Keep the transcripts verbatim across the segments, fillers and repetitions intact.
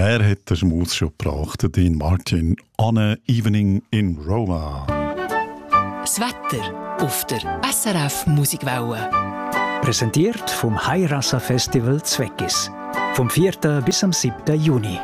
Er hat den Schmaus schon gebracht, Dean Martin, «On a Evening in Roma». Das Wetter auf der S R F Musikwelle. Präsentiert vom Hairasa Festival Zweckis. Vom vierten bis am siebten Juni.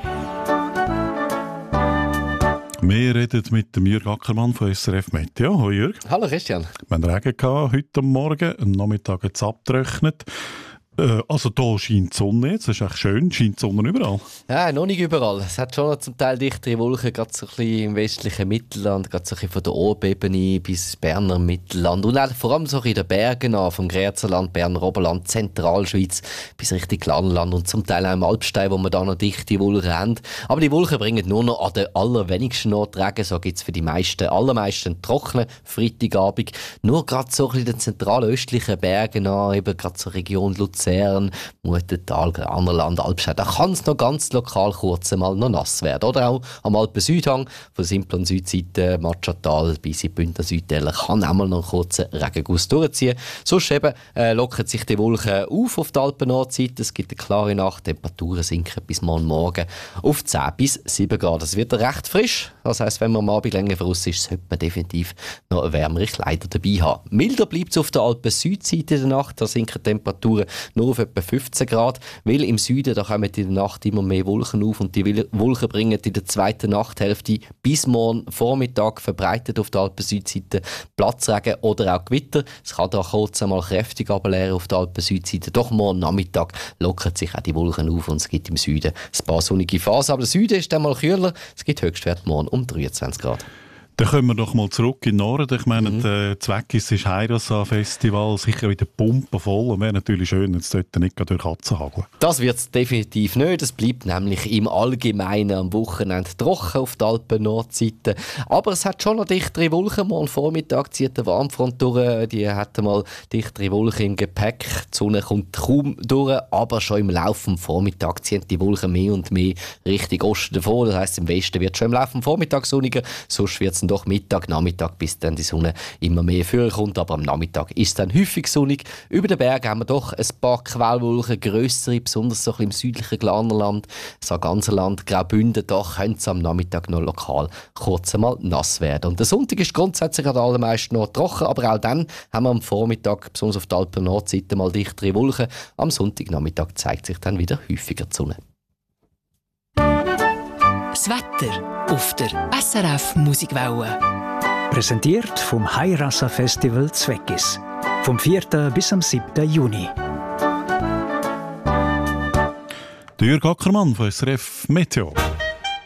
Wir reden mit dem Jürg Ackermann von S R F Meteo. Hallo Jürg. Hallo Christian. Wir hatten Regen gehabt, heute Morgen, am Nachmittag hat es abgetrocknet. Äh, also hier scheint die Sonne jetzt, das ist echt schön, scheint die Sonne überall? Ja, noch nicht überall. Es hat schon zum Teil dichtere Wolken, gerade so ein bisschen im westlichen Mittelland, gerade so ein bisschen von der Oberebene bis Berner Mittelland und auch vor allem so in den Bergen an, vom Gräzerland, Berner Oberland, Zentralschweiz bis Richtung Landland und zum Teil auch im Alpstein, wo wir da noch dichte Wolken haben. Aber die Wolken bringen nur noch an den allerwenigsten Ort Regen, so gibt es für die meisten, allermeisten einen trockenen Freitagabend. Nur gerade so ein bisschen in den zentralen östlichen Bergen an, eben gerade so Region Luzern, Muttental, Annerland, Alpstein. Da kann es noch ganz lokal kurz einmal noch nass werden. Oder auch am Alpen-Südhang, von Simplon Südseite, Matschatal bis in die Bündner Südtäler kann auch mal noch einen kurzen Regenguss durchziehen. Sonst eben, äh, lockern sich die Wolken auf auf der Alpen-Nordseite. Es gibt eine klare Nacht, Temperaturen sinken bis morgen Morgen auf zehn bis sieben Grad. Es wird recht frisch. Das heisst, wenn man am Abend länger voraus ist, sollte man definitiv noch wärmere Kleider dabei haben. Milder bleibt es auf der Alpen-Südseite in der Nacht. Da sinken Temperaturen nur auf etwa fünfzehn Grad, weil im Süden da kommen in der Nacht immer mehr Wolken auf und die Wolken bringen in der zweiten Nachthälfte bis morgen Vormittag verbreitet auf der Alpen-Südseite Platzregen oder auch Gewitter. Es kann da kurz einmal kräftig ableeren auf der Alpen-Südseite, doch morgen Nachmittag lockern sich auch die Wolken auf und es gibt im Süden ein paar sonnige Phasen, aber der Süden ist dann mal kühler, es gibt Höchstwert morgen um dreiundzwanzig Grad. Dann kommen wir doch mal zurück in den Norden. Ich meine, Mhm. der Zweckis ist Hairasa-Festival, sicher wieder pumpenvoll. Und wäre natürlich schön, wenn es dort nicht gerade durch Katzen hageln. Das wird es definitiv nicht. Es bleibt nämlich im Allgemeinen am Wochenende trocken auf der Alpen-Nordseite. Aber es hat schon noch dichtere Wolken. Morgen Vormittag zieht eine Warmfront durch. Die hat mal dichtere Wolken im Gepäck. Die Sonne kommt kaum durch. Aber schon im Laufe des Vormittags ziehen die Wolken mehr und mehr Richtung Osten davon. Das heisst, im Westen wird es schon im Laufe des Vormittags sonniger. Sonst wird es doch Mittag, Nachmittag, bis dann die Sonne immer mehr vorkommt. Aber am Nachmittag ist es dann häufig sonnig. Über den Bergen haben wir doch ein paar Quellwolken, grössere, besonders so ein bisschen im südlichen Glarnerland, das ganze Land, Graubünden. Da könnte es am Nachmittag noch lokal kurz einmal nass werden. Und der Sonntag ist grundsätzlich an den allermeisten noch trocken, aber auch dann haben wir am Vormittag, besonders auf der Alpen-Nordseite, mal dichtere Wolken. Am Sonntagnachmittag zeigt sich dann wieder häufiger die Sonne. Das Wetter auf der S R F Musikwelle. Präsentiert vom Hairasa Festival Zweckis. Vom vierten bis am siebten Juni. Der Jürg Ackermann von S R F Meteo.